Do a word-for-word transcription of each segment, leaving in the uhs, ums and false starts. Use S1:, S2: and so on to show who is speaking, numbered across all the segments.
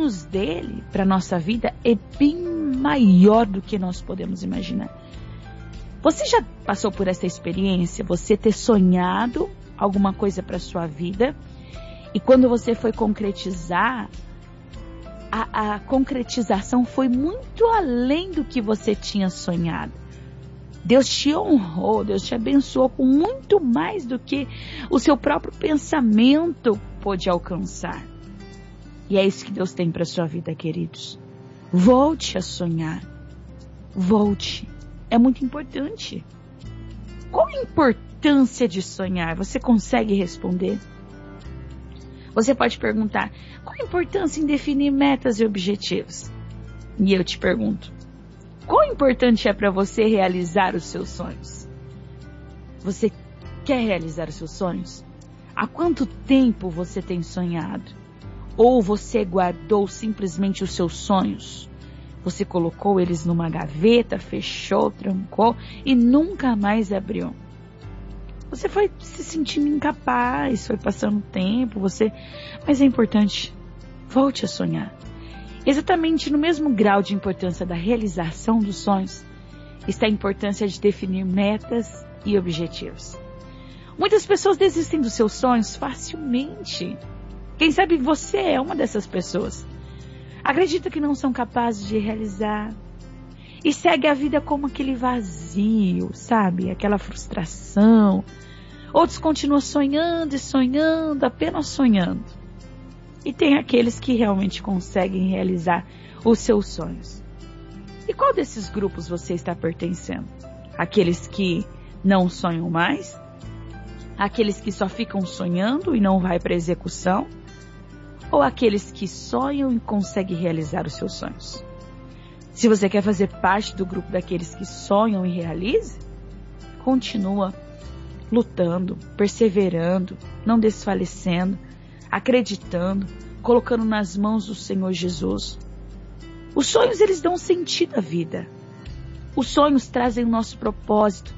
S1: planos dele para a nossa vida é bem maior do que nós podemos imaginar. Você já passou por essa experiência? Você ter sonhado alguma coisa para a sua vida e quando você foi concretizar, a, a concretização foi muito além do que você tinha sonhado. Deus te honrou, Deus te abençoou com muito mais do que o seu próprio pensamento pôde alcançar. E é isso que Deus tem para a sua vida, queridos. Volte a sonhar. Volte. É muito importante. Qual a importância de sonhar? Você consegue responder? Você pode perguntar, qual a importância em definir metas e objetivos? E eu te pergunto, quão importante é para você realizar os seus sonhos? Você quer realizar os seus sonhos? Há quanto tempo você tem sonhado? Ou você guardou simplesmente os seus sonhos? Você colocou eles numa gaveta, fechou, trancou e nunca mais abriu. Você foi se sentindo incapaz, foi passando tempo, você... Mas é importante, volte a sonhar. Exatamente no mesmo grau de importância da realização dos sonhos, está a importância de definir metas e objetivos. Muitas pessoas desistem dos seus sonhos facilmente. Quem sabe você é uma dessas pessoas. Acredita que não são capazes de realizar e segue a vida como aquele vazio, sabe? Aquela frustração. Outros continuam sonhando e sonhando, apenas sonhando. E tem aqueles que realmente conseguem realizar os seus sonhos. E qual desses grupos você está pertencendo? Aqueles que não sonham mais? Aqueles que só ficam sonhando e não vai para a execução? Ou aqueles que sonham e conseguem realizar os seus sonhos? Se você quer fazer parte do grupo daqueles que sonham e realizam, continua lutando, perseverando, não desfalecendo, acreditando, colocando nas mãos do Senhor Jesus. Os sonhos, eles dão sentido à vida. Os sonhos trazem o nosso propósito.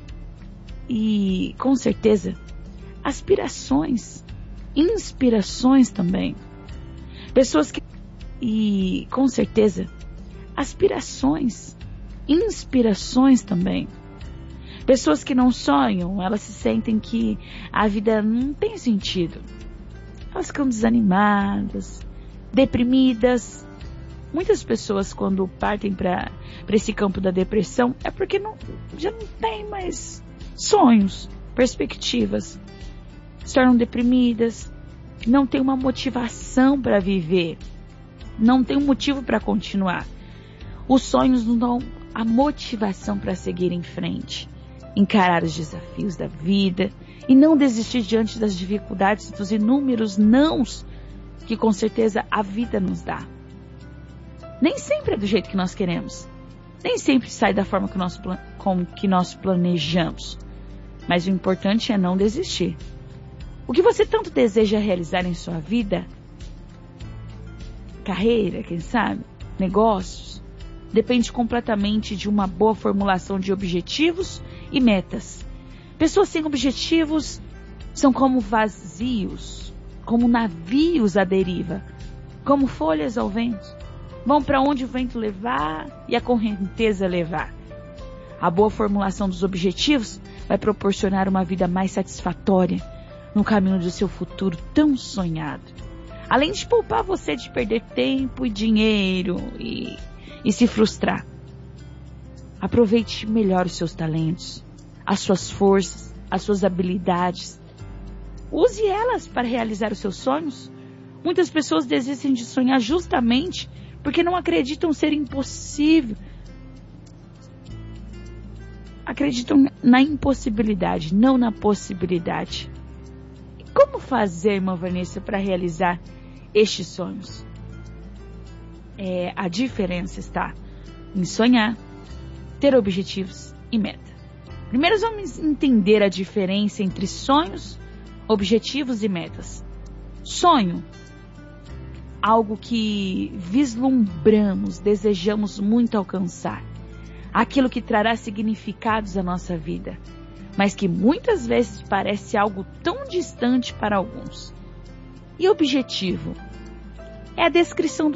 S1: E, com certeza, aspirações, inspirações também. Pessoas que... E, com certeza, aspirações, inspirações também. Pessoas que não sonham, elas se sentem que a vida não tem sentido. Elas ficam desanimadas, deprimidas. Muitas pessoas, quando partem para esse campo da depressão, é porque não, já não tem mais sonhos, perspectivas. Se tornam deprimidas, não tem uma motivação para viver, não tem um motivo para continuar. Os sonhos nos dão a motivação para seguir em frente, encarar os desafios da vida e não desistir diante das dificuldades, dos inúmeros nãos que com certeza a vida nos dá. Nem sempre é do jeito que nós queremos, nem sempre sai da forma que nós, como que nós planejamos, mas o importante é não desistir. O que você tanto deseja realizar em sua vida, carreira, quem sabe, negócios, depende completamente de uma boa formulação de objetivos e metas. Pessoas sem objetivos são como vazios, como navios à deriva, como folhas ao vento. Vão para onde o vento levar e a correnteza levar. A boa formulação dos objetivos vai proporcionar uma vida mais satisfatória no caminho do seu futuro tão sonhado. Além de poupar você de perder tempo e dinheiro e, e se frustrar. Aproveite melhor os seus talentos, as suas forças, as suas habilidades. Use elas para realizar os seus sonhos. Muitas pessoas desistem de sonhar justamente porque não acreditam ser impossível. Acreditam na impossibilidade, não na possibilidade. E como fazer, irmã Vanessa, para realizar estes sonhos? É, a diferença está em sonhar, ter objetivos e meta. Primeiro vamos entender a diferença entre sonhos, objetivos e metas. Sonho, algo que vislumbramos, desejamos muito alcançar. Aquilo que trará significados à nossa vida, mas que muitas vezes parece algo tão distante para alguns. E objetivo? É a descrição do